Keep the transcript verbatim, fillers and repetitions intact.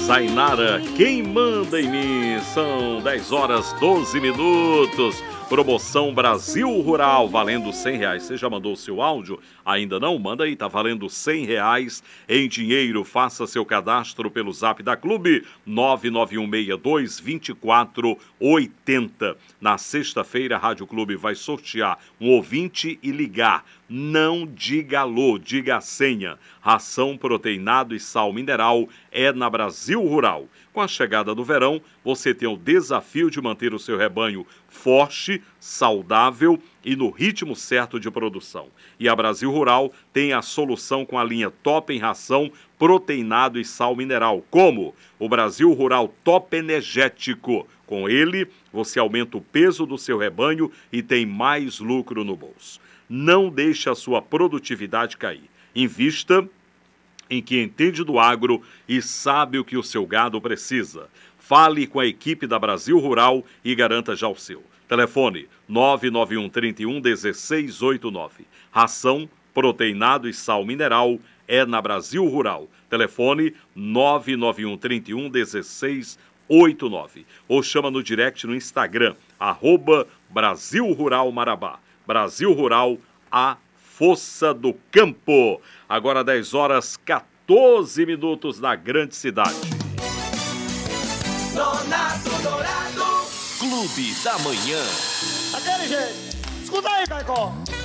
Zainara, quem manda em mim? São dez horas, doze minutos. Promoção Brasil Rural, valendo cem reais. Você já mandou o seu áudio? Ainda não? Manda aí, tá valendo cem reais em dinheiro. Faça seu cadastro pelo zap da Clube, nove nove um seis dois, dois quatro oito zero. Na sexta-feira, a Rádio Clube vai sortear um ouvinte e ligar. Não diga alô, diga a senha. Ração, proteinado e sal mineral é na Brasil Rural. Com a chegada do verão, você tem o desafio de manter o seu rebanho forte, saudável e no ritmo certo de produção. E a Brasil Rural tem a solução com a linha Top em Ração, proteinado e sal mineral, como o Brasil Rural Top Energético. Com ele, você aumenta o peso do seu rebanho e tem mais lucro no bolso. Não deixe a sua produtividade cair. Invista em quem entende do agro e sabe o que o seu gado precisa. Fale com a equipe da Brasil Rural e garanta já o seu. Telefone nove nove um, três um, um seis oito nove. Ração, proteinado e sal mineral é na Brasil Rural. Telefone nove nove um, três um, um seis oito nove. Ou chama no direct no Instagram, arroba Brasil Rural Marabá. Brasil Rural, a força do campo. Agora dez horas, quatorze minutos na grande cidade. Nonato Dourado, Clube da Manhã. aquele jeito. Escuta aí, Caicó.